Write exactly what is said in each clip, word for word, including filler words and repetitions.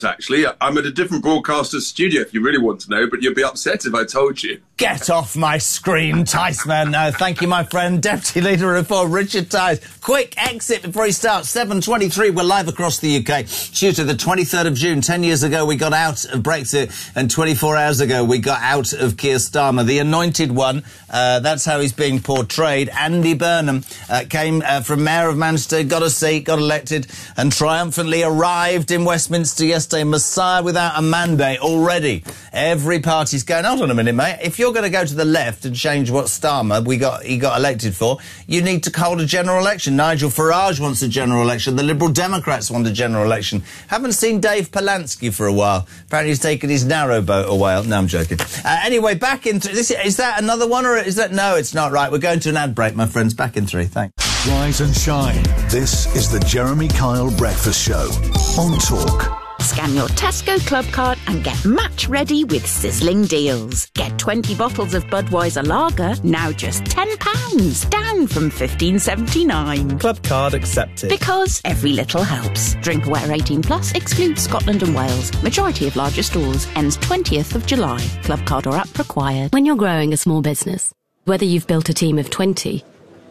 Actually, I'm at a different broadcaster's studio if you really want to know, but you'd be upset if I told you. Get off my screen, Tice man. No, thank you, my friend. Deputy Leader of Reform, Richard Tice. Quick exit before he starts. seven twenty-three, we're live across the U K. Tuesday, the twenty-third of June. Ten years ago, we got out of Brexit, and twenty-four hours ago, we got out of Keir Starmer. The anointed one, uh, that's how he's being portrayed. Andy Burnham uh, came uh, from Mayor of Manchester, got a seat, got elected, and triumphantly arrived in Westminster yesterday. Messiah without a mandate already. Every party's going, hold on a minute, mate. If you're going to go to the left and change what Starmer we got, he got elected for, you need to hold a general election. Nigel Farage wants a general election. The Liberal Democrats want a general election. Haven't seen Dave Polanski for a while. Apparently he's taken his narrowboat a while. No, I'm joking. Uh, anyway, back in... Th- this, is that another one or is that... No, it's not right. We're going to an ad break, my friends. Back in three. Thanks. Rise and shine. This is the Jeremy Kyle Breakfast Show on Talk. Scan your Tesco Club card and get match ready with sizzling deals. Get twenty bottles of Budweiser Lager, now just ten pounds, down from fifteen seventy-nine. Club card accepted. Because every little helps. Drink aware eighteen plus, excludes Scotland and Wales. Majority of larger stores, ends twentieth of July. Club card or app required. When you're growing a small business, whether you've built a team of twenty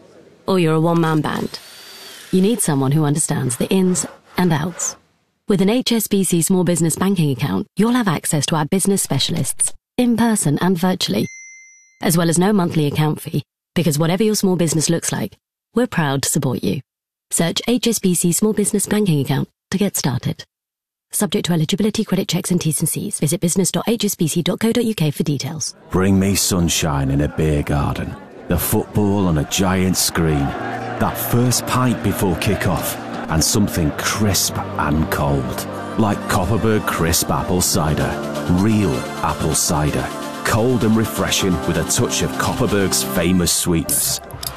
or you're a one-man band, you need someone who understands the ins and outs. With an H S B C small business banking account, you'll have access to our business specialists, in person and virtually, as well as no monthly account fee, because whatever your small business looks like, we're proud to support you. Search H S B C Small Business Banking Account to get started. Subject to eligibility, credit checks and T's and C's. Visit business dot h s b c dot co dot u k for details. Bring me sunshine in a beer garden, the football on a giant screen, that first pint before kick-off, and something crisp and cold. Like Copperberg Crisp Apple Cider. Real apple cider. Cold and refreshing with a touch of Copperberg's famous sweetness.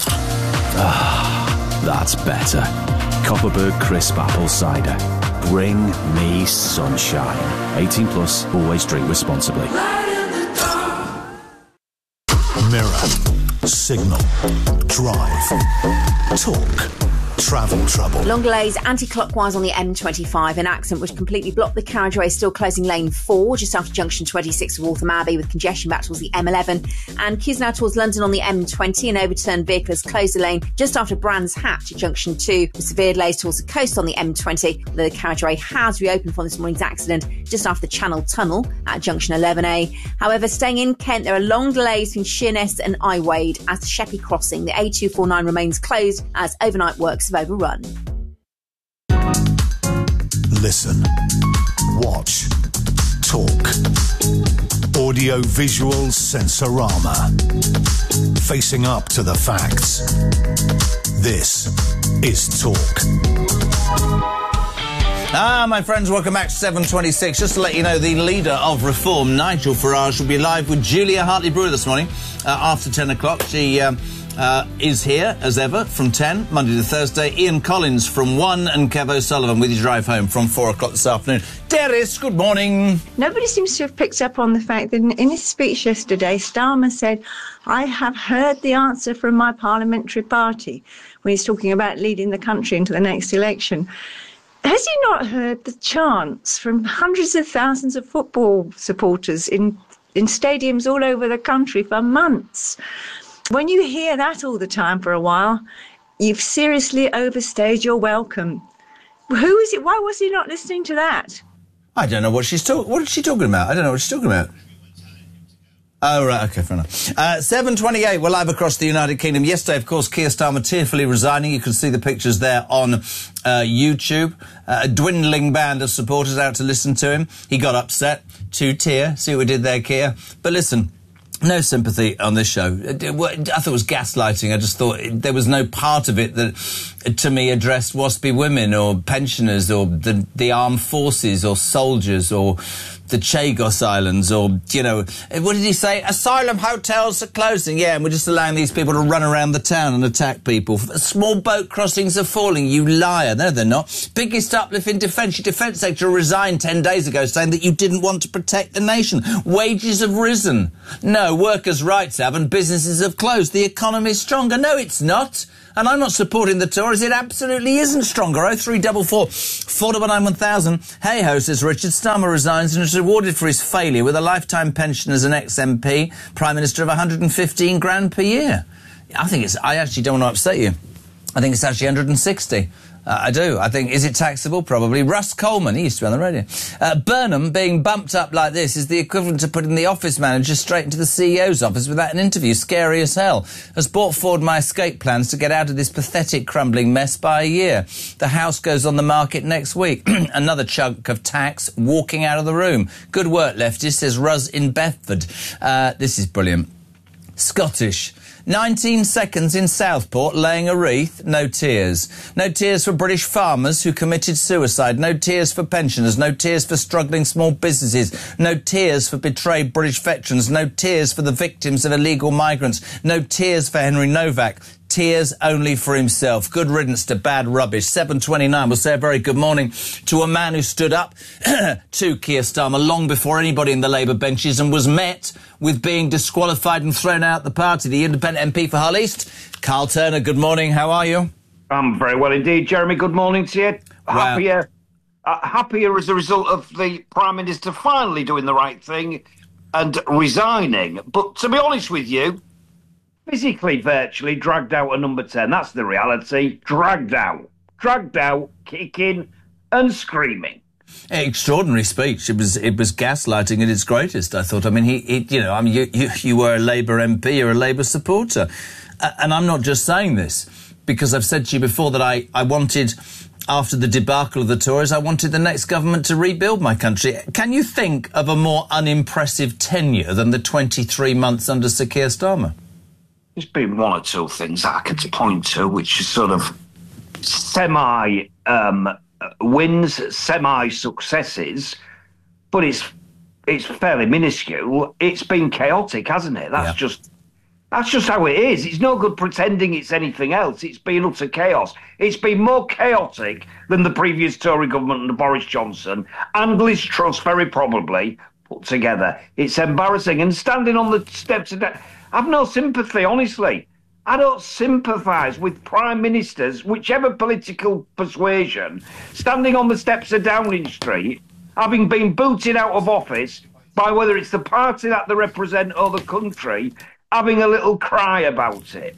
Ah, that's better. Copperberg Crisp Apple Cider. Bring me sunshine. eighteen plus, always drink responsibly. Mirror. Signal. Drive. Talk. Travel trouble. Long delays anti-clockwise on the M twenty-five. An accident which completely blocked the carriageway, still closing lane four just after junction twenty-six of Waltham Abbey, with congestion back towards the M eleven. And queues now towards London on the M twenty. An overturned vehicle has closed the lane just after Brands Hatch at junction two, with severe delays towards the coast on the M twenty. The carriageway has reopened from this morning's accident just after the Channel Tunnel at junction eleven A. However, staying in Kent, there are long delays between Sheerness and Iwade as the Sheppey crossing. The A two forty-nine remains closed as overnight works have overrun. Listen, watch, talk. Audio visual sensorama. Facing up to the facts. This is Talk. Ah, my friends, welcome back to seven twenty-six. Just to let you know, the leader of Reform, Nigel Farage, will be live with Julia Hartley-Brewer this morning uh, after ten o'clock. She um, uh, is here, as ever, from ten, Monday to Thursday. Ian Collins from one, and Kev O'Sullivan with his drive home from four o'clock this afternoon. Darius, good morning. Nobody seems to have picked up on the fact that in, in his speech yesterday, Starmer said, I have heard the answer from my parliamentary party, when he's talking about leading the country into the next election. Has he not heard the chants from hundreds of thousands of football supporters in, in stadiums all over the country for months? When you hear that all the time for a while, you've seriously overstayed your welcome. Who is it? Why was he not listening to that? I don't know what she's talking. What is she talking about? I don't know what she's talking about. Oh, right, OK, fair enough. Uh, seven twenty-eight, we're live across the United Kingdom. Yesterday, of course, Keir Starmer tearfully resigning. You can see the pictures there on uh, YouTube. Uh, a dwindling band of supporters out to listen to him. He got upset. Two tear. See what we did there, Keir? But listen, no sympathy on this show. I thought it was gaslighting. I just thought there was no part of it that, to me, addressed waspy women or pensioners or the, the armed forces or soldiers or the Chagos Islands, or, you know, what did he say? Asylum hotels are closing. Yeah, and we're just allowing these people to run around the town and attack people. Small boat crossings are falling, you liar. No, they're not. Biggest uplift in defence. Your defence secretary resigned ten days ago saying that you didn't want to protect the nation. Wages have risen. No, no workers' rights have and businesses have closed. The economy's stronger. No, it's not. And I'm not supporting the Tories. It absolutely isn't stronger. oh three four four, four nine one thousand. Hey ho, says Richard. Starmer resigns and is rewarded for his failure with a lifetime pension as an ex-M P, Prime Minister of one hundred fifteen grand per year. I think it's, I actually don't want to upset you. I think it's actually one hundred sixty. Uh, I do. I think, is it taxable? Probably. Russ Coleman, he used to be on the radio. Uh, Burnham being bumped up like this is the equivalent to putting the office manager straight into the C E O's office without an interview. Scary as hell. Has brought forward my escape plans to get out of this pathetic crumbling mess by a year. The house goes on the market next week. Another chunk of tax walking out of the room. Good work, leftist, says Ruz in Bedford. Uh, this is brilliant. Scottish. nineteen seconds in Southport laying a wreath, no tears. No tears for British farmers who committed suicide. No tears for pensioners. No tears for struggling small businesses. No tears for betrayed British veterans. No tears for the victims of illegal migrants. No tears for Henry Novak. Tears only for himself. Good riddance to bad rubbish. seven twenty-nine will say a very good morning to a man who stood up to Keir Starmer long before anybody in the Labour benches and was met with being disqualified and thrown out the party. The independent M P for Hull East, Carl Turner. Good morning. How are you? I'm very well indeed, Jeremy. Good morning to you. Wow. Happier, uh, happier as a result of the Prime Minister finally doing the right thing and resigning. But to be honest with you, physically, virtually dragged out a number ten. That's the reality. Dragged out. Dragged out, kicking and screaming. Extraordinary speech. It was it was gaslighting at its greatest, I thought. I mean, he, he you know, I mean, you, you, you were a Labour M P, you're a Labour supporter. Uh, and I'm not just saying this because I've said to you before that I, I wanted, after the debacle of the Tories, I wanted the next government to rebuild my country. Can you think of a more unimpressive tenure than the twenty-three months under Sir Keir Starmer? There's been one or two things that I could point to, which is sort of semi um, wins, semi successes, but it's it's fairly minuscule. It's been chaotic, hasn't it? That's yeah. just that's just how it is. It's no good pretending it's anything else. It's been utter chaos. It's been more chaotic than the previous Tory government under Boris Johnson and Liz Truss, very probably put together. It's embarrassing. And standing on the steps of that. I've no sympathy, honestly. I don't sympathise with prime ministers, whichever political persuasion, standing on the steps of Downing Street, having been booted out of office by whether it's the party that they represent or the country, having a little cry about it.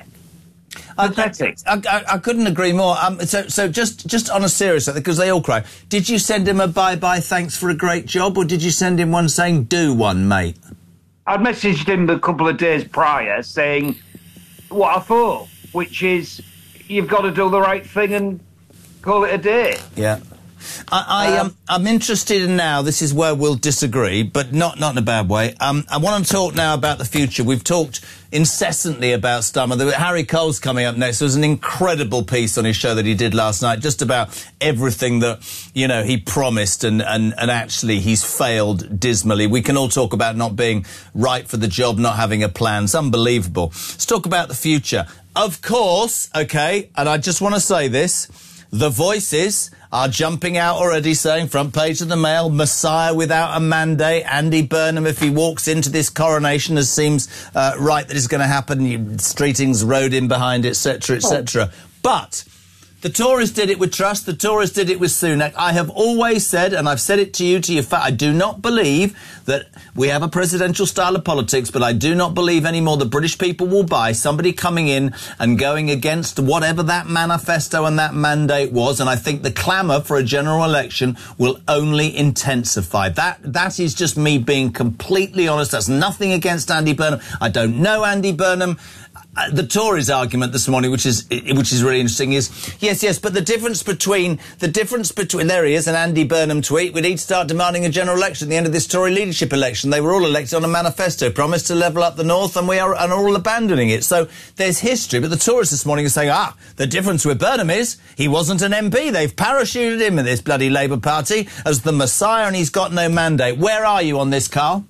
Pathetic. I, I, I couldn't agree more. Um, so, so just, just on a serious note, because they all cry, did you send him a bye-bye thanks for a great job, or did you send him one saying, do one, mate? I'd messaged him a couple of days prior saying what I thought, which is you've got to do the right thing and call it a day. Yeah. I, I, um, um, I'm interested in now, this is where we'll disagree, but not, not in a bad way. Um, I want to talk now about the future. We've talked incessantly about Starmer. The, Harry Cole's coming up next. There was an incredible piece on his show that he did last night, just about everything that, you know, he promised and, and, and actually he's failed dismally. We can all talk about not being right for the job, not having a plan. It's unbelievable. Let's talk about the future. Of course, OK, and I just want to say this, the voices are jumping out already saying, front page of the Mail, Messiah without a mandate, Andy Burnham, if he walks into this coronation as seems uh, right that is going to happen, Streeting's rode in behind, et cetera, et cetera. Oh. But the Tories did it with Truss, the Tories did it with Sunak. I have always said, and I've said it to you, to your fa- I do not believe that we have a presidential style of politics, but I do not believe anymore that British people will buy somebody coming in and going against whatever that manifesto and that mandate was, and I think the clamour for a general election will only intensify. That That is just me being completely honest. That's nothing against Andy Burnham. I don't know Andy Burnham. Uh, the Tories' argument this morning, which is which is really interesting, is yes, yes, but the difference between the difference between there he is, an Andy Burnham tweet. We need to start demanding a general election at the end of this Tory leadership election. They were all elected on a manifesto, promised to level up the north, and we are and are all abandoning it. So there's history, but the Tories this morning are saying, ah, the difference with Burnham is he wasn't an M P. They've parachuted him in this bloody Labour Party as the Messiah, and he's got no mandate. Where are you on this, Carl?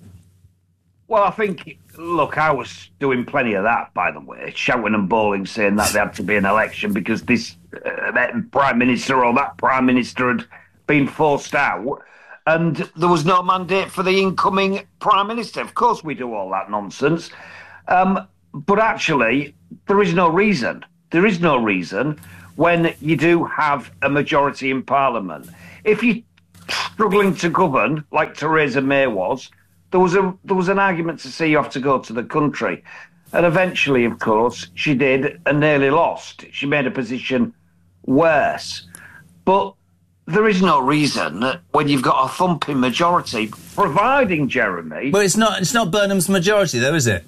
Well, I think. Look, I was doing plenty of that, by the way, shouting and bawling, saying that there had to be an election because this uh, that Prime Minister or that Prime Minister had been forced out. and there was no mandate for the incoming Prime Minister. Of course we do all that nonsense. Um, but actually, there is no reason. There is no reason when you do have a majority in Parliament. If you're struggling to govern, like Theresa May was, there was a there was an argument to say you have to go to the country. And eventually, of course, she did and nearly lost. She made her position worse. But there is no reason that when you've got a thumping majority, providing Jeremy... But it's not, it's not Burnham's majority, though, is it?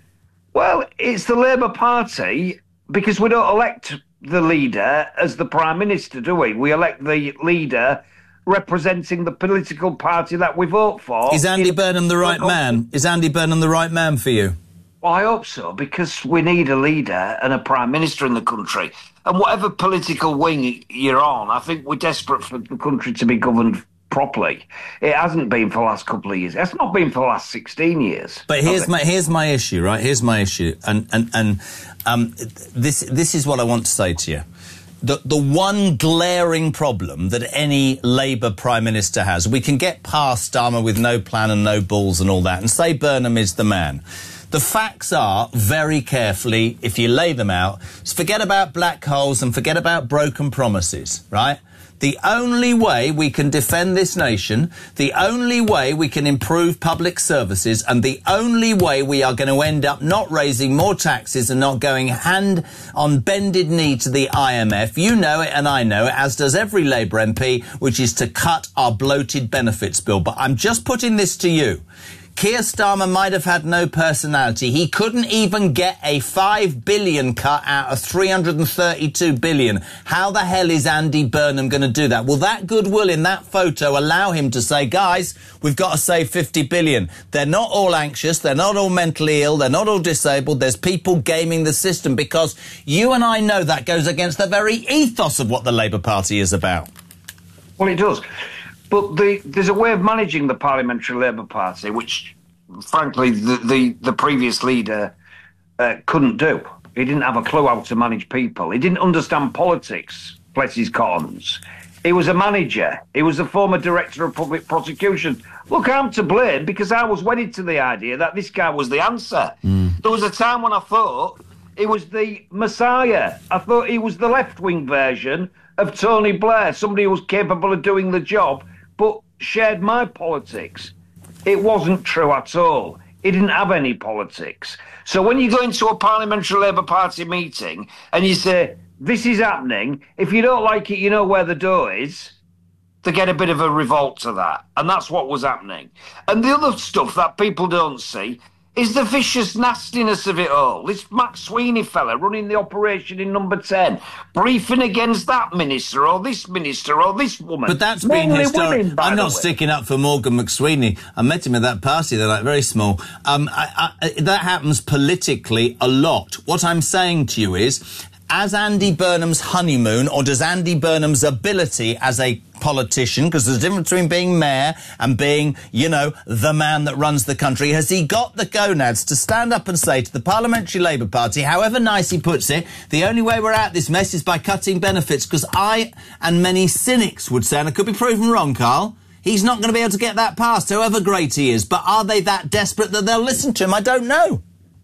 Well, it's the Labour Party, because we don't elect the leader as the Prime Minister, do we? We elect the leader representing the political party that we vote for. Is Andy Burnham the right man? Is Andy Burnham the right man for you? Well, I hope so, because we need a leader and a Prime Minister in the country. And whatever political wing you're on, I think we're desperate for the country to be governed properly. It hasn't been for the last couple of years. It's not been for the last sixteen years. But here's my here's my issue, right? Here's my issue, and and and um, this this is what I want to say to you. The the one glaring problem that any Labour Prime Minister has, we can get past Starmer with no plan and no balls and all that, and say Burnham is the man. The facts are, very carefully, if you lay them out, forget about black holes and forget about broken promises, right? The only way we can defend this nation, the only way we can improve public services, and the only way we are going to end up not raising more taxes and not going hand on bended knee to the I M F, you know it and I know it, as does every Labour M P, which is to cut our bloated benefits bill. But I'm just putting this to you. Keir Starmer might have had no personality. He couldn't even get a five billion cut out of three hundred thirty-two billion. How the hell is Andy Burnham going to do that? Will that goodwill in that photo allow him to say, guys, we've got to save fifty billion? They're not all anxious. They're not all mentally ill. They're not all disabled. There's people gaming the system, because you and I know that goes against the very ethos of what the Labour Party is about. Well, it does. But the, there's a way of managing the Parliamentary Labour Party, which, frankly, the, the, the previous leader uh, couldn't do. He didn't have a clue how to manage people. He didn't understand politics, bless his cottons. He was a manager. He was a former director of public prosecution. Look, I'm to blame because I was wedded to the idea that this guy was the answer. Mm. There was a time when I thought he was the messiah. I thought he was the left-wing version of Tony Blair, somebody who was capable of doing the job, but shared my politics. It wasn't true at all. He didn't have any politics. So when you go into a Parliamentary Labour Party meeting and you say, this is happening, if you don't like it, you know where the door is, they get a bit of a revolt to that. And that's what was happening. And the other stuff that people don't see is the vicious nastiness of it all. This Matt Sweeney fella running the operation in number ten, briefing against that minister or this minister or this woman. But that's been historic. I'm not sticking up for Morgan McSweeney. I met him at that party. They're like very small. Um, I, I, that happens politically a lot. What I'm saying to you is, as Andy Burnham's honeymoon, or does Andy Burnham's ability as a politician, because there's a difference between being mayor and being, you know, the man that runs the country, has he got the gonads to stand up and say to the Parliamentary Labour Party, however nice he puts it, the only way we're out this mess is by cutting benefits? Because I and many cynics would say, and I could be proven wrong, Carl, he's not going to be able to get that passed, however great he is. But are they that desperate that they'll listen to him? I don't know.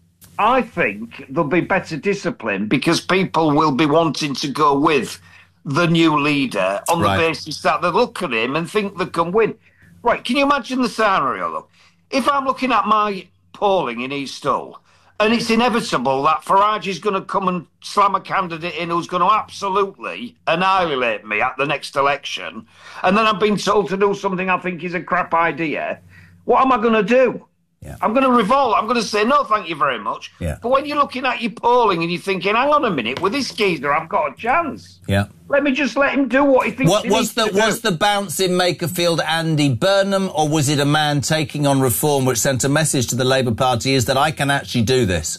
I think there'll be better discipline because people will be wanting to go with the new leader on right. the basis that they look at him and think they can win. Right, can you imagine the scenario, look? If I'm looking at my polling in East Hull and it's inevitable that Farage is going to come and slam a candidate in who's going to absolutely annihilate me at the next election, and then I've been told to do something I think is a crap idea, what am I going to do? Yeah. I'm going to revolt. I'm going to say, no, thank you very much. Yeah. But when you're looking at your polling and you're thinking, hang on a minute, with this geezer, I've got a chance. Yeah. Let me just let him do what he thinks what, he was needs the to Was do. the bounce in Makerfield Andy Burnham, or was it a man taking on reform which sent a message to the Labour Party is that I can actually do this?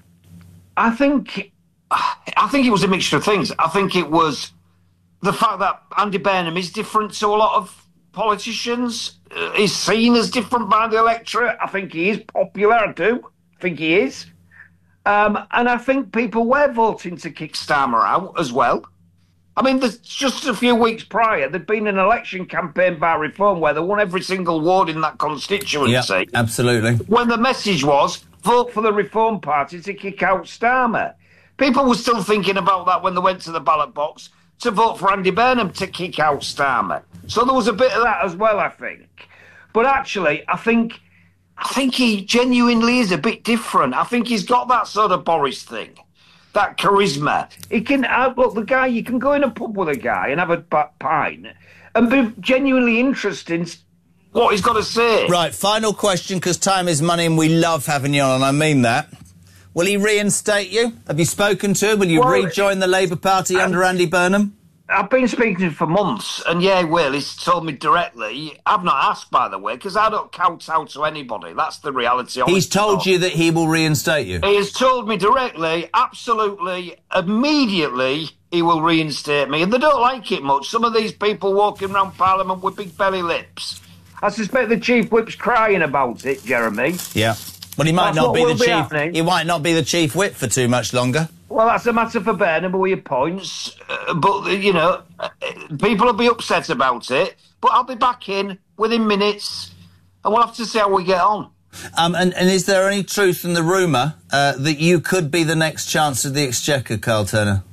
I think, I think it was a mixture of things. I think it was the fact that Andy Burnham is different to a lot of politicians, uh, is seen as different by the electorate. I think he is popular, I do. I think he is. Um, and I think people were voting to kick Starmer out as well. I mean, there's just a few weeks prior, there'd been an election campaign by Reform where they won every single ward in that constituency. Yeah, absolutely. When the message was, vote for the Reform Party to kick out Starmer. People were still thinking about that when they went to the ballot box to vote for Andy Burnham to kick out Starmer. So there was a bit of that as well, I think. But actually, I think, I think he genuinely is a bit different. I think he's got that sort of Boris thing. That charisma. He can, uh, look, the guy, you can go in a pub with a guy and have a pint and be genuinely interested in what he's got to say. Right, final question, because time is money and we love having you on, and I mean that. Will he reinstate you? Have you spoken to him? Will you well, rejoin the Labour Party um, under Andy Burnham? I've been speaking to him for months, and yeah, he will. He's told me directly. I've not asked, by the way, because I don't kowtow to anybody. That's the reality. He's told you that he will reinstate you? He has told me directly, absolutely, immediately, he will reinstate me. And they don't like it much. Some of these people walking around Parliament with big belly lips. I suspect the Chief Whip's crying about it, Jeremy. Yeah. Well, he might That's not be the be chief. Happening. He might not be the Chief Whip for too much longer. Well, that's a matter for Burnham with your points. Uh, but, you know, uh, people will be upset about it. But I'll be back in within minutes, and we'll have to see how we get on. Um, and, and is there any truth in the rumour uh, that you could be the next Chancellor of the Exchequer, Carl Turner?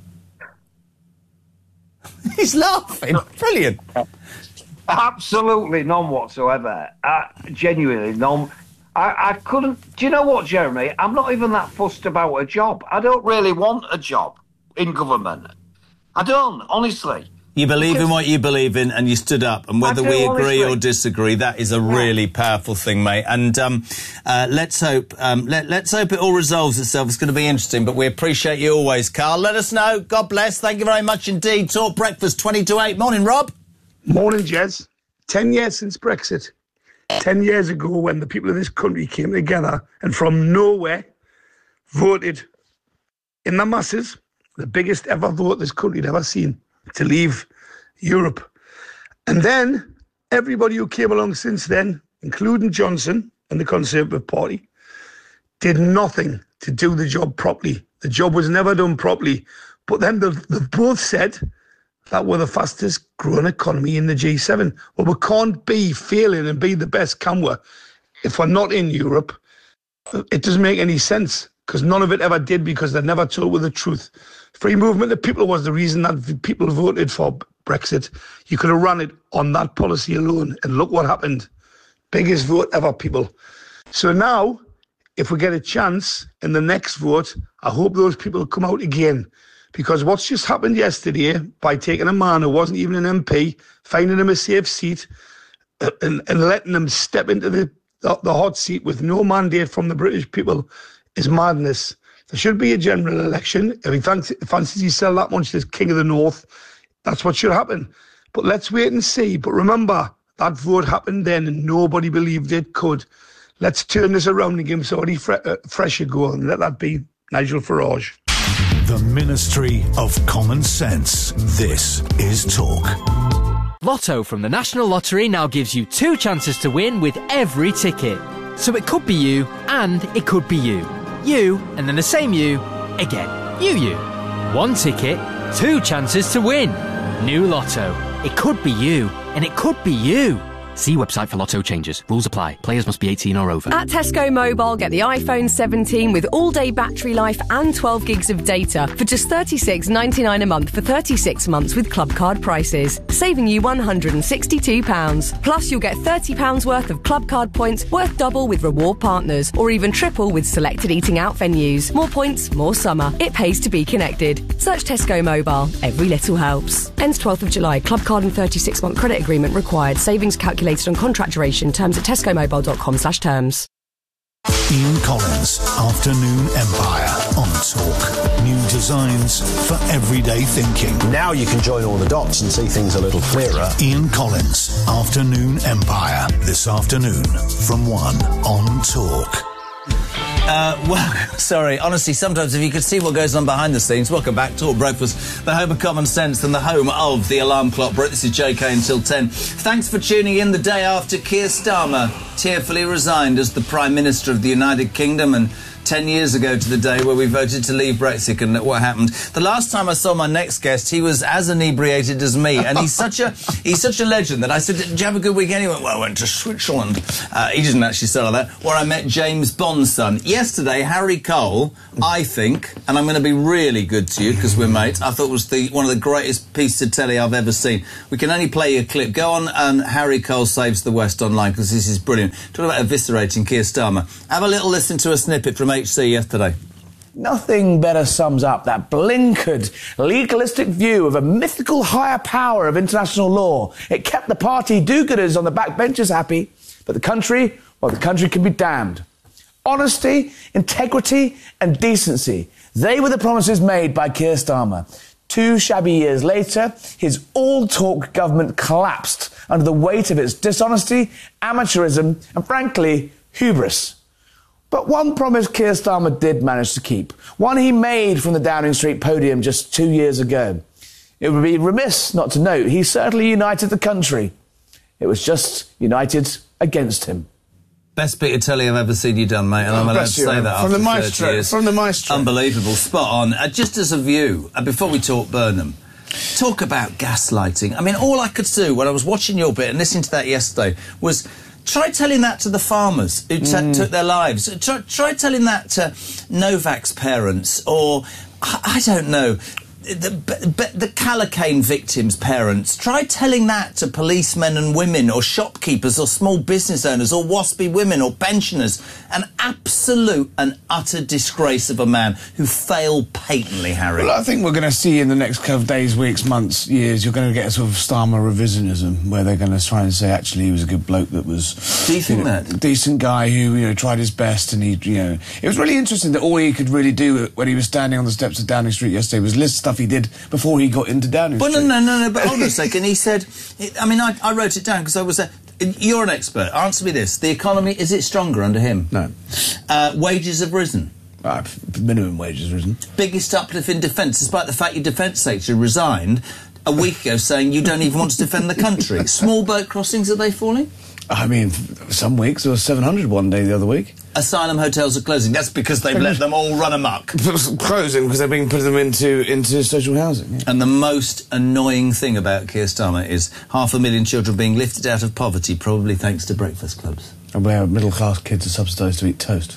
He's laughing. Brilliant. Absolutely none whatsoever. Uh, genuinely none. I, I couldn't... Do you know what, Jeremy? I'm not even that fussed about a job. I don't really want a job in government. I don't, honestly. You believe because in what you believe in, and you stood up. And whether do, we agree honestly. or disagree, that is a yeah. really powerful thing, mate. And um, uh, let's hope um, let, let's hope it all resolves itself. It's going to be interesting, but we appreciate you always, Carl. Let us know. God bless. Thank you very much indeed. Talk Breakfast, twenty to eight. Morning, Rob. Morning, Jez. Ten years since Brexit. Ten years ago, when the people of this country came together and from nowhere voted in the masses, the biggest ever vote this country had ever seen, to leave Europe. And then everybody who came along since then, including Johnson and the Conservative Party, did nothing to do the job properly. The job was never done properly. But then they've, they've both said that we're the fastest growing economy in the G seven. Well, we can't be failing and be the best, can we? If we're not in Europe, it doesn't make any sense, because none of it ever did, because they never told with the truth. Free movement of people was the reason that people voted for Brexit. You could have run it on that policy alone, and look what happened. Biggest vote ever, people. So now, if we get a chance in the next vote, I hope those people come out again. Because what's just happened yesterday, by taking a man who wasn't even an M P, finding him a safe seat, and, and letting him step into the, the, the hot seat with no mandate from the British people, is madness. There should be a general election. If he fancies, fancies himself that much as King of the North, that's what should happen. But let's wait and see. But remember, that vote happened then and nobody believed it could. Let's turn this around and give him somebody fre- uh, fresh a go, and let that be Nigel Farage. The Ministry of Common Sense. This is Talk. Lotto from the National Lottery now gives you two chances to win with every ticket. So it could be you, and it could be you. You, and then the same you, again. You, you. One ticket, two chances to win. New Lotto. It could be you, and it could be you. See website for Lotto changes. Rules apply. Players must be eighteen or over. At Tesco Mobile, get the iPhone seventeen with all-day battery life and twelve gigs of data for just thirty-six ninety-nine a month for thirty-six months with club card prices, saving you one hundred sixty-two pounds. Plus, you'll get thirty pounds worth of club card points worth double with reward partners, or even triple with selected eating out venues. More points, more summer. It pays to be connected. Search Tesco Mobile. Every little helps. Ends twelfth of July. Club card and thirty-six month credit agreement required. Savings calculated on contract duration. Terms at tescomobile.com slash terms. Ian Collins, Afternoon Empire on Talk. New designs for everyday thinking. Now you can join all the dots and see things a little clearer. Ian Collins, Afternoon Empire. This afternoon from one on Talk. Uh, well, sorry, honestly, sometimes if you could see what goes on behind the scenes, welcome back. Talk Breakfast, the home of common sense and the home of the alarm clock. This is J K until ten. Thanks for tuning in the day after Keir Starmer tearfully resigned as the Prime Minister of the United Kingdom and ten years ago to the day where we voted to leave Brexit and what happened. The last time I saw my next guest, he was as inebriated as me, and he's such a he's such a legend that I said, "Did you have a good weekend?" He went, "Well, I went to Switzerland." Uh, he didn't actually say all that. Where I met James Bond's son. Yesterday, Harry Cole, I think, and I'm going to be really good to you because we're mates, I thought was the one of the greatest pieces of telly I've ever seen. We can only play you a clip. Go on and Harry Cole Saves the West online because this is brilliant. Talk about eviscerating Keir Starmer. Have a little listen to a snippet from H C yesterday. Nothing better sums up that blinkered, legalistic view of a mythical higher power of international law. It kept the party do-gooders on the backbenchers happy, but the country, well, the country can be damned. Honesty, integrity and decency. They were the promises made by Keir Starmer. Two shabby years later, his all-talk government collapsed under the weight of its dishonesty, amateurism and, frankly, hubris. But one promise Keir Starmer did manage to keep, one he made from the Downing Street podium just two years ago. It would be remiss not to note he certainly united the country. It was just united against him. Best bit of telly I've ever seen you done, mate, and Oh, I'm allowed to bless you, say man. that From after the maestro, thirty years. from the maestro. Unbelievable, spot on. Uh, just as a view, uh, before we talk Burnham, talk about gaslighting. I mean, all I could do when I was watching your bit and listening to that yesterday was try telling that to the farmers who t- Mm. took their lives. Try, try telling that to Novak's parents, or, I, I don't know, the, b- the Calacane victims' parents. Try telling that to policemen and women, or shopkeepers, or small business owners, or waspy women, or pensioners. An absolute and utter disgrace of a man who failed patently, Harry. Well, I think we're going to see in the next couple of days, weeks, months, years, you're going to get a sort of Starmer revisionism, where they're going to try and say, actually, he was a good bloke that was... Do you think you know, that? Decent guy who, you know, tried his best, and he, you know... It was really interesting that all he could really do when he was standing on the steps of Downing Street yesterday was list stuff he did before he got into Downing But Street. no, no, no, no, but hold on a second. He said... I mean, I, I wrote it down because I was... Uh, you're an expert. Answer me this. The economy, is it stronger under him? No. Uh, wages have risen. Uh, minimum wages have risen. Biggest uplift in defence, despite the fact your defence secretary resigned a week ago saying you don't even want to defend the country. Small boat crossings, are they falling? I mean, some weeks there was seven hundred one day the other week. Asylum hotels are closing. That's because they've let them all run amok. Closing because they're being put them into into social housing. Yeah. And the most annoying thing about Keir Starmer is half a million children being lifted out of poverty, probably thanks to breakfast clubs. And where middle class kids are subsidised to eat toast.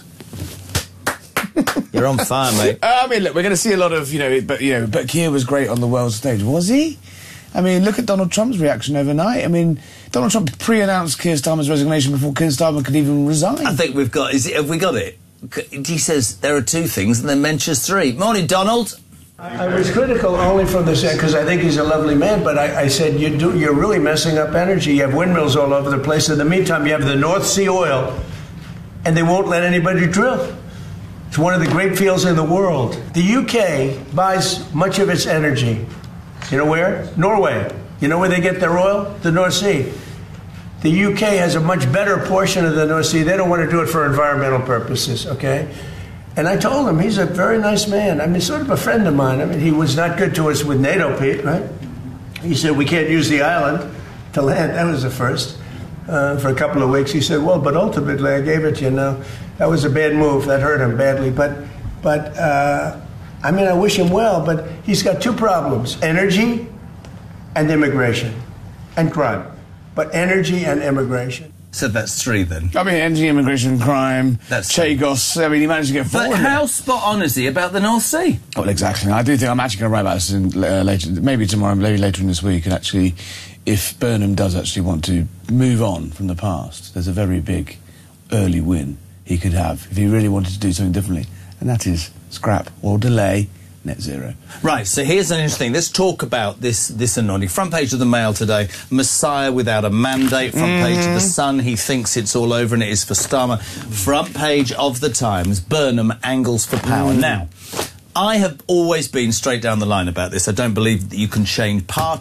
You're on fire, mate. Uh, I mean, look, we're going to see a lot of, you know, but you know, but Keir was great on the world stage, was he? I mean, look at Donald Trump's reaction overnight. I mean, Donald Trump pre-announced Keir Starmer's resignation before Keir Starmer could even resign. I think we've got... Is it, have we got it? He says there are two things and then mentions three. Morning, Donald. I was critical only from the set because I think he's a lovely man, but I, I said you do, you're really messing up energy. You have windmills all over the place. In the meantime, you have the North Sea oil, and they won't let anybody drill. It's one of the great fields in the world. The U K buys much of its energy. You know where? Norway. You know where they get their oil? The North Sea. The U K has a much better portion of the North Sea. They don't want to do it for environmental purposes, okay? And I told him he's a very nice man. I mean, sort of a friend of mine. I mean, he was not good to us with NATO, Pete, right? He said, we can't use the island to land. That was the first. Uh, for a couple of weeks, he said, well, but ultimately I gave it to you. Now, that was a bad move. That hurt him badly. But, but uh, I mean, I wish him well, but he's got two problems, energy and immigration and crime. But energy and immigration. So that's three, then. I mean, energy, immigration, crime, That's Chagos. I mean, he managed to get four. But how spot on is he about the North Sea? Well, exactly. I do think I'm actually going to write about this in, uh, later, maybe tomorrow, maybe later in this week. And actually, if Burnham does actually want to move on from the past, there's a very big early win he could have if he really wanted to do something differently. And that is scrap or delay net zero. Right, so here's an interesting... Let's talk about this this anointing. Front page of the Mail today, Messiah without a mandate. Front mm. page of the Sun, he thinks it's all over and it is for Starmer. Front page of the Times, Burnham angles for power. Mm. Now, I have always been straight down the line about this. I don't believe that you can change party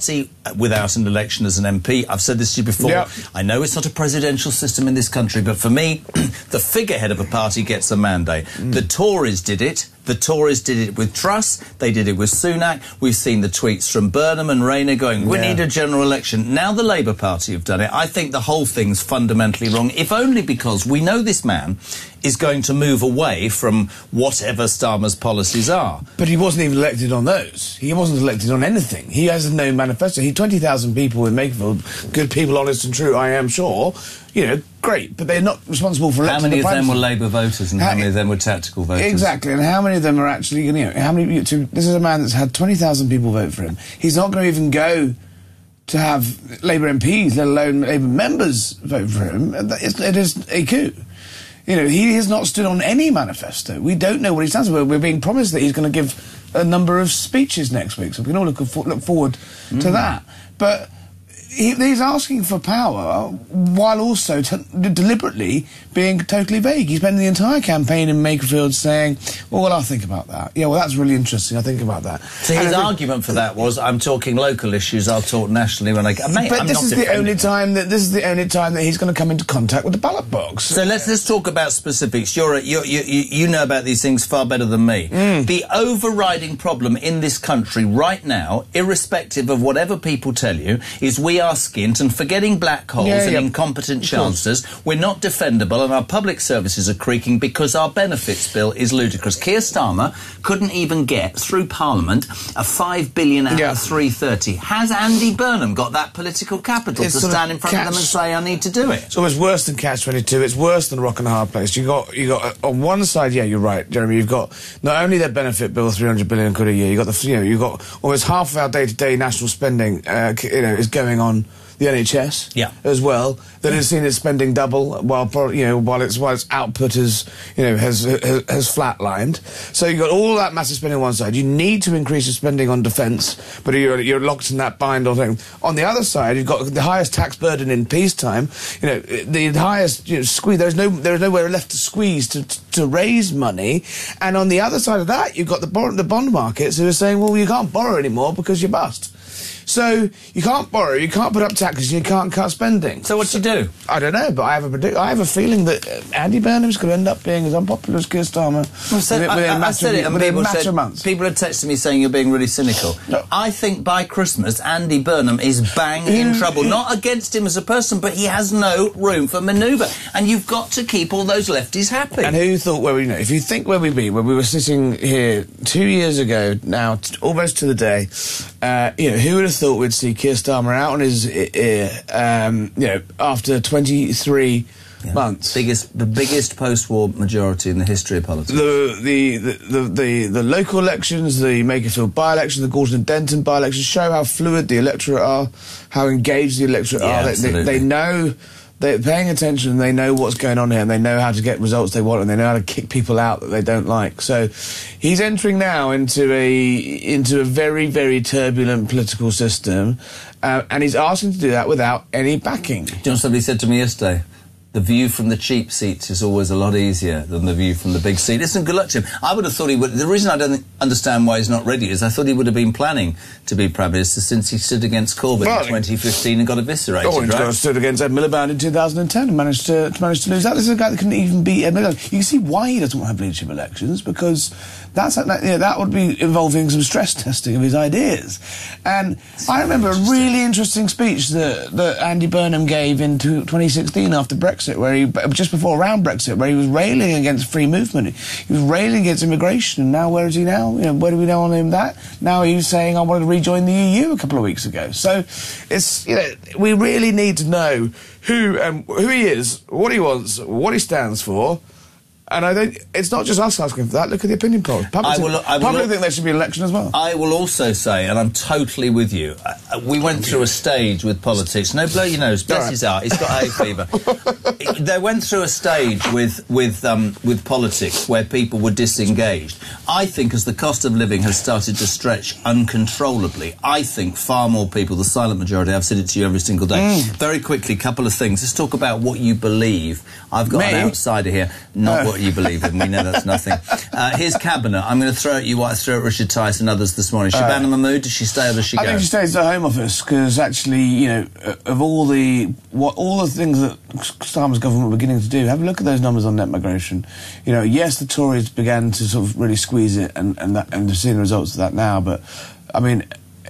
without an election as an M P. I've said this to you before. Yep. I know it's not a presidential system in this country, but for me, the figurehead of a party gets a mandate. Mm. The Tories did it. The Tories did it with Truss. They did it with Sunak. We've seen the tweets from Burnham and Rayner going, we Yeah. need a general election. Now the Labour Party have done it. I think the whole thing's fundamentally wrong, if only because we know this man is going to move away from whatever Starmer's policies are. But he wasn't even elected on those. He wasn't elected on anything. He has no manifesto. He twenty thousand people in Makerfield, good people, honest and true, I am sure. You know, great, but they're not responsible for electing How many the of Prime them were Minister. Labour voters and how, how many of them were tactical voters? Exactly, and how many of them are actually, you know, how many, to, this is a man that's had twenty thousand people vote for him. He's not going to even go to have Labour M Ps, let alone Labour members vote for him. It is a coup. You know, he has not stood on any manifesto. We don't know what he stands for. We're being promised that he's going to give a number of speeches next week, so we can all look, look forward mm. to that. But he, he's asking for power while also t deliberately being totally vague. He's spent the entire campaign in Makerfield saying, well, well, I'll think about that. Yeah, well, that's really interesting. I'll think about that. So his argument for that was, I'm talking local issues, I'll talk nationally when I... Mate, but I'm this not is the defending only time that this is the only time that he's going to come into contact with the ballot box. So let's let's talk about specifics. You're, a, you're you you you know about these things far better than me. Mm. The overriding problem in this country right now, irrespective of whatever people tell you, is we are skint and forgetting black holes Yeah, and yeah. incompetent chancellors. We're not defendable, and our public services are creaking because our benefits bill is ludicrous. Keir Starmer couldn't even get through Parliament a five billion out Yeah. of three thirty. Has Andy Burnham got that political capital It's to sort of stand in front of them and catch- say, I need to do it? It's almost worse than catch twenty-two. It's worse than rock and a hard place. You got, you got uh, on one side, yeah, you're right, Jeremy. You've got not only their benefit bill, three hundred billion quid a year. You got the, you know, you got almost half of our day-to-day national spending, uh, you know, is going on the N H S, yeah, as well. That has seen its spending double, while pro- you know, while its while its output has, you know, has has, has flatlined. So you've got all that massive spending on one side. You need to increase your spending on defence, but you're you're locked in that bind or thing. On the other side, you've got the highest tax burden in peacetime. You know, the highest you know, squeeze. There's no there's nowhere left to squeeze to to raise money. And on the other side of that, you've got the bond, the bond markets who are saying, well, you can't borrow anymore because you're bust. So you can't borrow, you can't put up taxes, you can't cut spending. So what do you do? I don't know, but I have a predict- I have a feeling that uh, Andy Burnham's going to end up being as unpopular as Keir Starmer Well, so, within, I, within I, a I matter, said it, of, and within a people matter said, of months. people had texted me saying you're being really cynical. No. I think by Christmas, Andy Burnham is bang in trouble. Not against him as a person, but he has no room for manoeuvre. And you've got to keep all those lefties happy. And who thought where we, you know, if you think where we'd be, when we were sitting here two years ago, now t almost to the day, uh, you know, who would have thought we'd see Keir Starmer out on his ear, um, you know, after twenty-three Yeah. months. Biggest, the biggest post-war majority in the history of politics. The, the, the, the, the, the local elections, the Makerfield by-election, the Gorton and Denton by-elections show how fluid the electorate are, how engaged the electorate Yeah, are. They, they, absolutely. they know, they're paying attention, they know what's going on here, and they know how to get results they want, and they know how to kick people out that they don't like. So he's entering now into a, into a very, very turbulent political system, uh, and he's asking to do that without any backing. Do you know, somebody said to me yesterday, the view from the cheap seats is always a lot easier than the view from the big seat. Listen, good luck to him. I would have thought he would... The reason I don't understand why he's not ready is I thought he would have been planning to be Prime Minister since he stood against Corbyn Well, in twenty fifteen and got eviscerated, Oh, he's right? got stood against Ed Miliband in two thousand ten and managed to, to manage to lose that. This is a guy that couldn't even beat Ed Miliband. You can see why he doesn't want to have leadership elections, because that's that, you know, that would be involving some stress testing of his ideas. And I remember a really interesting speech that, that Andy Burnham gave in twenty sixteen after Brexit, where he just before around Brexit, where he was railing against free movement. He was railing against immigration. And now where is he now? You know, where do we know on him that? Now he's saying I wanted to rejoin the E U a couple of weeks ago. So it's, you know, we really need to know who um, who he is, what he wants, what he stands for. And I don't, it's not just us asking for that. Look at the opinion polls. Public, I will- I will- public think there should be an election as well. I will also say, and I'm totally with you, uh, we went through a stage with politics. No, blow your nose. Bless his heart. He's got hay fever. They went through a stage with with um, with politics where people were disengaged. I think as the cost of living has started to stretch uncontrollably, I think far more people, the silent majority, I've said it to you every single day. Mm. Very quickly, couple of things. Let's talk about what you believe. I've got Me? an outsider here, not Uh. what you believe in. We know that's nothing. Uh, here's Cabinet. I'm going to throw at you what I threw at Richard Tice and others this morning. Shabana uh, Mahmood, does she stay or does she I go? think she stays at the Home Office because actually, you know, uh, of all the what all the things that Starmer's government were beginning to do, have a look at those numbers on net migration. You know, yes, the Tories began to sort of really squeeze it, and and, that, and we're seeing the results of that now. But I mean,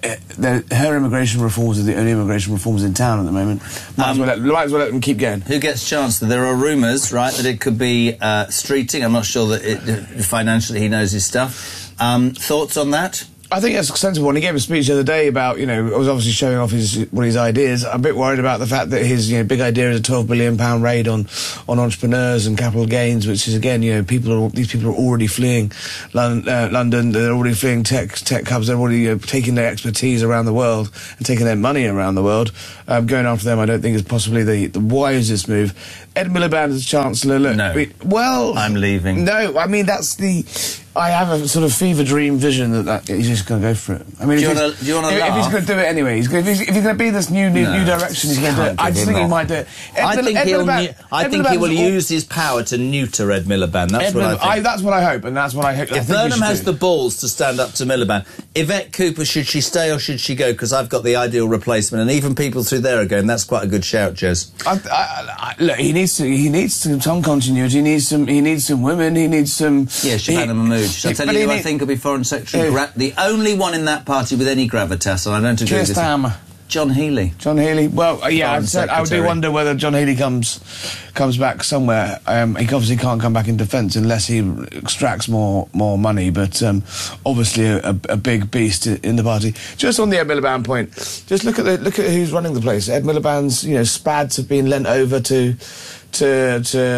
it, her immigration reforms are the only immigration reforms in town at the moment. Might, um, as, well let, might as well let them keep going. Who gets Chancellor? There are rumours, right, that it could be uh, Streeting. I'm not sure that it, financially he knows his stuff. Um, thoughts on that? I think that's a sensible one. He gave a speech the other day about, you know, I was obviously showing off his one of his ideas. I'm a bit worried about the fact that his, you know, big idea is a twelve billion pound raid on, on entrepreneurs and capital gains, which is, again, you know, people are, these people are already fleeing London, uh, London they're already fleeing tech, tech hubs, they're already uh, taking their expertise around the world and taking their money around the world. Um, going after them, I don't think is possibly the, the wisest move. Ed Miliband as Chancellor, look. No. I mean, well... I'm leaving. No, I mean, that's the... I have a sort of fever dream vision that, that he's just going to go for it. I mean, do if, you he's, wanna, do you wanna if, if he's going to do it anyway, he's gonna, if, he's, if he's going to be this new new, no, new direction, he's going to do it. I just think he might do it. Ed I Mil think, Ed he'll Miliband, I Ed think he will all, use his power to neuter Ed Miliband. That's Ed what Mil I think. I, that's what I hope, and that's what I hope. If I think Burnham has do. the balls to stand up to Miliband, Yvette Cooper, should she stay or should she go? Because I've got the ideal replacement, and even people through there are going, that's quite a good shout, Jez. I, I, I, look, he needs to. He needs some, some continuity. He needs some. He needs some women. He needs some. Yeah, Shabana Mahmood. Shall I tell you who I think will be Foreign Secretary? Gra the only one in that party with any gravitas, and I don't agree with this. Starmer. John Healey. John Healey. Well, uh, yeah, I've said, I do wonder whether John Healey comes comes back somewhere. Um, he obviously can't come back in defence unless he extracts more more money. But um, obviously, a, a, a big beast in the party. Just on the Ed Miliband point, just look at the, look at who's running the place. Ed Miliband's, you know, spads have been lent over to. To,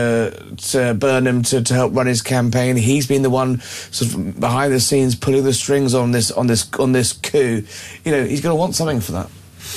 to to Burnham to, to help run his campaign. He's been the one sort of behind the scenes pulling the strings on this on this on this coup. You know, he's going to want something for that.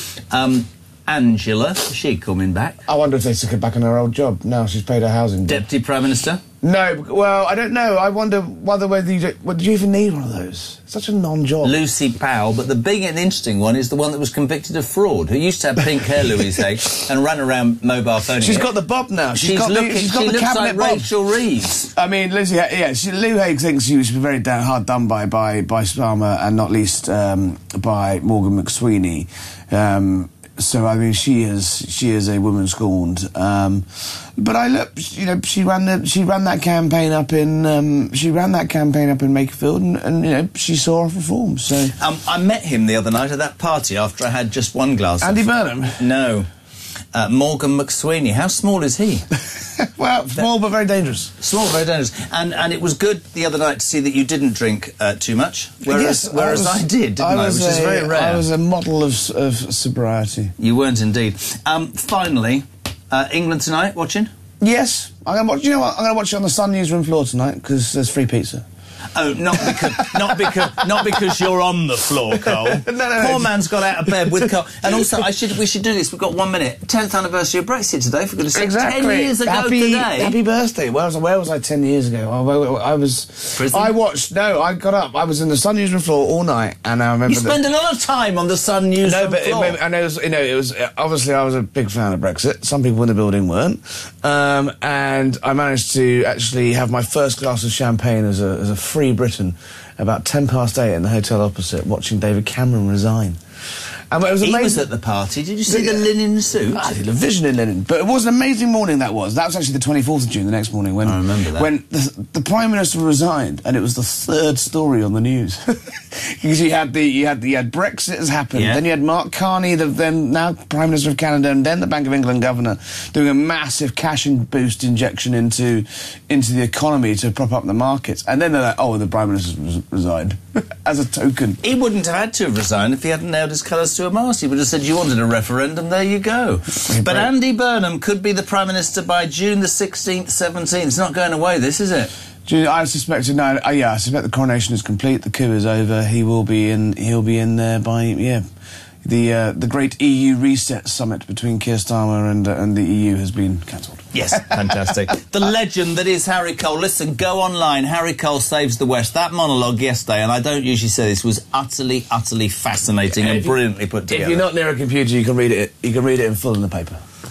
Um, Angela, is she coming back? I wonder if they took her back on her old job. Now she's paid her housing bill. Deputy Prime Minister? No, well, I don't know. I wonder whether whether you do, well, do you even need one of those? It's such a non-job. Lucy Powell, but the big and interesting one is the one that was convicted of fraud, who used to have pink hair, Louise Hay, and ran around mobile phoning. She's it. got the bob now. She's, she's got looking, the, she's got she the looks cabinet like bob. Rachel Reeves. I mean, Lucy, yeah, she, Lou Hay thinks she was very down, hard done by by by Starmer, and not least um, by Morgan McSweeney. Um, So I mean, she is she is a woman scorned. Um, but I look, you know, she ran the she ran that campaign up in um, she ran that campaign up in Makerfield, and, and you know, she saw off reforms. So um, I met him the other night at that party after I had just one glass. Andy of... Burnham? No, uh, Morgan McSweeney. How small is he? Well, small but very dangerous. Small, very dangerous. And and it was good the other night to see that you didn't drink uh, too much, whereas yes, whereas I, was, I did, didn't I? I? Which a, is very rare. I was a model of, of sobriety. You weren't indeed. Um, finally, uh, England tonight, watching? Yes. I'm going to watch. You know what? I'm going to watch it on the Sun newsroom floor tonight because there's free pizza. Oh, not because not because not because you're on the floor, Cole. no, no, Poor no. man's got out of bed with Cole. And also, I should we should do this. We've got one minute. Tenth anniversary of Brexit today. For goodness' sake, exactly. Ten years ago happy, today. Happy birthday. Where was I? Where was I ten years ago? I, I was. Prison? I watched. No, I got up. I was in the Sun newsroom floor all night, and I remember. You spend that, a lot of time on the Sun newsroom no, but floor. It, and it was, you know, it was obviously I was a big fan of Brexit. Some people in the building weren't, um, and I managed to actually have my first glass of champagne as a as a free Briton. About ten past eight in the hotel opposite, watching David Cameron resign. And it was he amazing. was at the party. Did you see the, the linen suit? I did a vision in linen. But it was an amazing morning, that was. That was actually the twenty-fourth of June, the next morning, when, I remember that. when the, the Prime Minister resigned, and it was the third story on the news. Because you had the you had the, you had Brexit has happened, yeah. Then you had Mark Carney, the then now Prime Minister of Canada, and then the Bank of England governor doing a massive cash and boost injection into into the economy to prop up the markets. And then they're like, oh, the Prime Minister res resigned as a token. He wouldn't have had to have resigned if he hadn't nailed his colours to a mast. He would have said, you wanted a referendum, there you go. But Andy Burnham could be the Prime Minister by June the sixteenth, seventeenth. It's not going away, this, is it? I suspect no. Uh, yeah, I suspect the coronation is complete. The coup is over. He will be in. He'll be in there by yeah. The uh, the great E U reset summit between Keir Starmer and uh, and the E U has been cancelled. Yes, fantastic. The legend that is Harry Cole. Listen, go online. Harry Cole Saves the West. That monologue yesterday, and I don't usually say this, was utterly, utterly fascinating yeah, and brilliantly put together. If you're not near a computer, you can read it. You can read it in full in the paper.